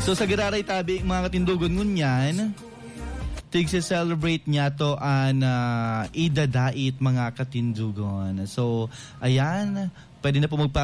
So sa Giraray Tabi, mga katindugan ngunyan, tig-celebrate niya to an idadait mga katindugan. So, ayan, pwede na po